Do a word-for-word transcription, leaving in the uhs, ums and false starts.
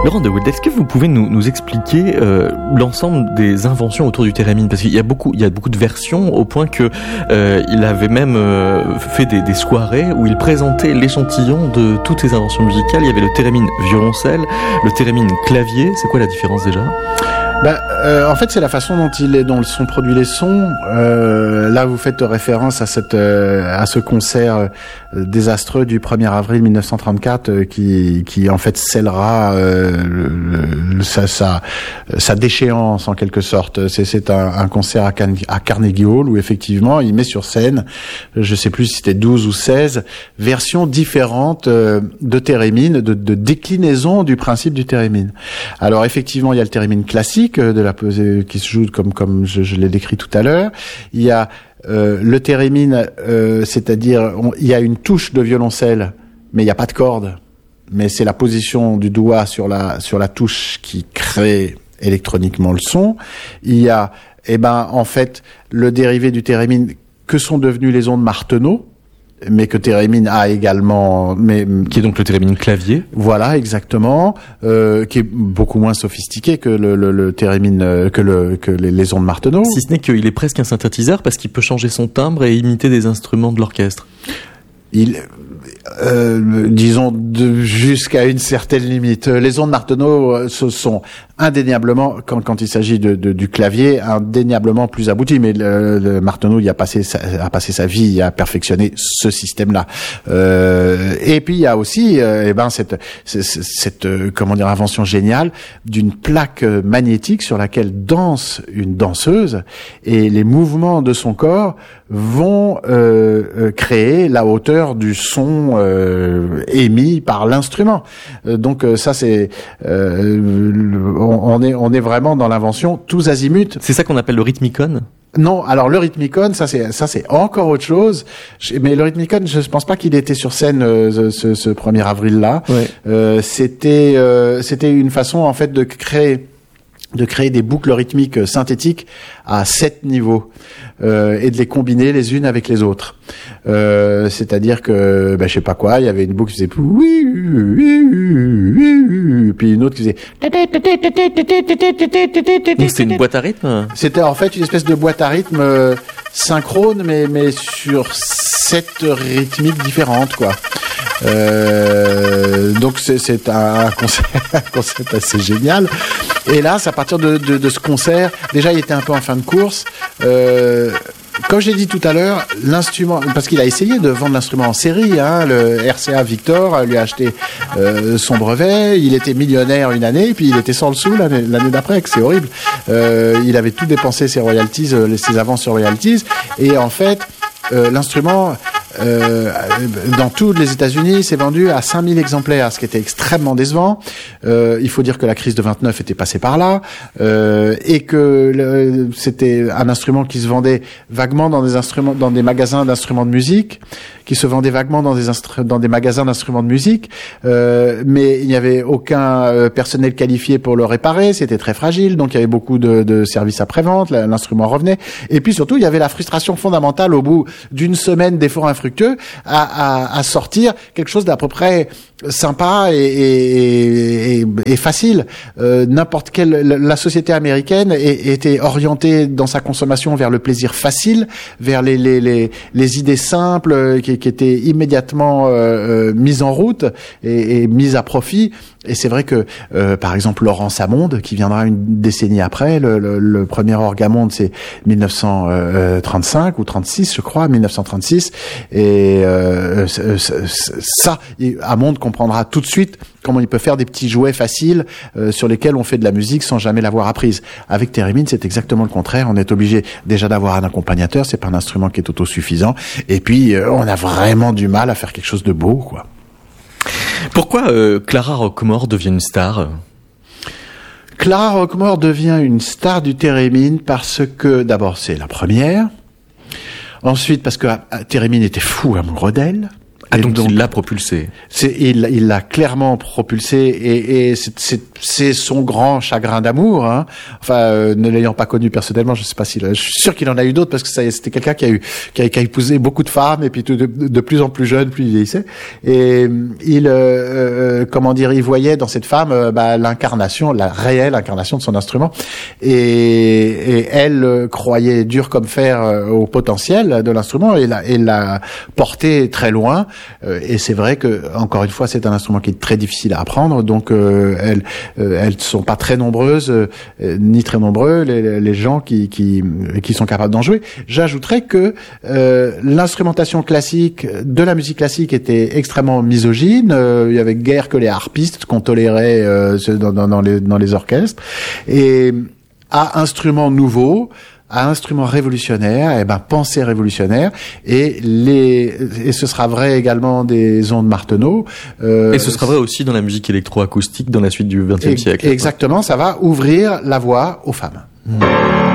Laurent de Wilde, est-ce que vous pouvez nous, nous expliquer euh, l'ensemble des inventions autour du thérémine? Parce qu'il y a beaucoup, il y a beaucoup de versions au point que euh, il avait même euh, fait des, des soirées où il présentait l'échantillon de toutes ses inventions musicales. Il y avait le thérémine violoncelle, le thérémine clavier. C'est quoi la différence déjà? Ben, euh, en fait, c'est la façon dont il est, dont sont produits les sons. Euh, là, vous faites référence à cette, euh, à ce concert euh, désastreux du premier avril mille neuf cent trente-quatre, euh, qui, qui en fait scellera euh, le, le, sa, sa, sa déchéance en quelque sorte. C'est, c'est un, un concert à, Can- à Carnegie Hall où effectivement, il met sur scène, je sais plus si c'était douze ou seize versions différentes euh, de thérémine, de, de déclinaison du principe du thérémine. Alors effectivement, il y a le thérémine classique de la qui se joue comme comme je, je l'ai décrit tout à l'heure. Il y a euh, le thérémine, euh, c'est-à-dire on, il y a une touche de violoncelle, mais il n'y a pas de corde. Mais c'est la position du doigt sur la sur la touche qui crée électroniquement le son. Il y a, eh ben en fait, le dérivé du thérémine que sont devenues les ondes Martenot, mais que thérémine a également, mais qui est donc le thérémine clavier. Voilà, exactement, euh, qui est beaucoup moins sophistiqué que le, le, le thérémine, euh, que le que les, les ondes Martenot. Si ce n'est qu'il est presque un synthétiseur parce qu'il peut changer son timbre et imiter des instruments de l'orchestre. Il, euh, disons, de, jusqu'à une certaine limite. Les ondes Martenot, ce sont indéniablement, quand, quand il s'agit de, de, du clavier, indéniablement plus abouti. Mais le, le Martenot, il a passé, sa, a passé sa vie à perfectionner ce système-là. Euh, et puis il y a aussi, euh, eh ben cette, cette, cette euh, comment dire, invention géniale d'une plaque magnétique sur laquelle danse une danseuse et les mouvements de son corps vont euh, euh, créer la hauteur du son euh, émis par l'instrument. Euh, donc euh, ça c'est euh, on est on est vraiment dans l'invention tous azimuts. C'est ça qu'on appelle le rythmicone? Non, alors le rythmicone, ça c'est ça c'est encore autre chose. Mais le rythmicone, je pense pas qu'il était sur scène euh, ce, ce premier avril là. Ouais. Euh, c'était euh, c'était une façon en fait de créer de créer des boucles rythmiques synthétiques à sept niveaux euh, et de les combiner les unes avec les autres. Euh, c'est-à-dire que, ben, je sais pas quoi, il y avait une boucle qui faisait puis une autre qui faisait. Donc c'est une boîte à rythme. C'était en fait une espèce de boîte à rythme euh, synchrone, mais mais sur sept rythmiques différentes, quoi. Euh, donc c'est, c'est un concept, un concept assez génial. Et là, c'est à partir de, de, de ce concert, déjà il était un peu en fin de course. Euh, comme j'ai dit tout à l'heure, l'instrument, parce qu'il a essayé de vendre l'instrument en série, hein, le R C A Victor lui a acheté euh, son brevet, il était millionnaire une année, puis il était sans le sou l'année, l'année d'après, que c'est horrible. Euh, il avait tout dépensé ses royalties, euh, ses avances sur royalties, et en fait, euh, l'instrument... Euh, dans tous les États-Unis, c'est vendu à cinq mille exemplaires, ce qui était extrêmement décevant. Euh, il faut dire que la crise de vingt-neuf était passée par là, euh, et que le, c'était un instrument qui se vendait vaguement dans des instruments, dans des magasins d'instruments de musique, qui se vendait vaguement dans des instru- dans des magasins d'instruments de musique, euh, mais il n'y avait aucun euh, personnel qualifié pour le réparer. C'était très fragile, donc il y avait beaucoup de, de services après-vente. L'instrument revenait, et puis surtout il y avait la frustration fondamentale au bout d'une semaine d'efforts infructueux À, à, à sortir quelque chose d'à peu près sympa et, et, et, et facile. Euh, n'importe quelle, la société américaine était orientée dans sa consommation vers le plaisir facile, vers les les les, les idées simples qui, qui étaient immédiatement euh, mises en route et, et mises à profit. Et c'est vrai que, euh, par exemple, Laurent Samonde, qui viendra une décennie après, le, le, le premier Orgamonde, c'est mille neuf cent trente-cinq ou trente-six, je crois, mille neuf cent trente-six. Et euh, ça, Hammond comprendra tout de suite comment il peut faire des petits jouets faciles euh, sur lesquels on fait de la musique sans jamais l'avoir apprise. Avec thérémine, c'est exactement le contraire. On est obligé déjà d'avoir un accompagnateur. C'est pas un instrument qui est autosuffisant. Et puis, euh, on a vraiment du mal à faire quelque chose de beau, quoi. Pourquoi euh, Clara Roquemort devient une star ? Clara Roquemort devient une star du thérémine parce que, d'abord, c'est la première. Ensuite, parce que Thérémine était fou amoureux d'elle. Ah, et donc, donc il l'a propulsé. C'est, il, il l'a clairement propulsé, et, et c'est, c'est, c'est son grand chagrin d'amour. Hein. Enfin, euh, ne l'ayant pas connu personnellement, je sais pas s'il, a, je suis sûr qu'il en a eu d'autres, parce que ça, c'était quelqu'un qui a eu, qui a, qui a épousé beaucoup de femmes, et puis de, de, de plus en plus jeune, plus il vieillissait. Et il, euh, euh, comment dire, il voyait dans cette femme euh, bah, l'incarnation, la réelle incarnation de son instrument, et, et elle euh, croyait dur comme fer euh, au potentiel de l'instrument, et l'a, et l'a porté très loin. Euh, et c'est vrai que, encore une fois, c'est un instrument qui est très difficile à apprendre, donc euh, elles, euh, elles sont pas très nombreuses, euh, ni très nombreux les, les gens qui, qui, qui sont capables d'en jouer. J'ajouterais que euh, l'instrumentation classique de la musique classique était extrêmement misogyne. Euh, il y avait guère que les harpistes qu'on tolérait euh, dans, dans, dans, les, dans les orchestres. Et à instruments nouveaux, à instruments révolutionnaires, et ben pensée révolutionnaire, et les et ce sera vrai également des ondes Martenot. Euh, et ce sera vrai aussi dans la musique électroacoustique dans la suite du vingtième siècle. Exactement, ça va ouvrir la voie aux femmes. Mmh.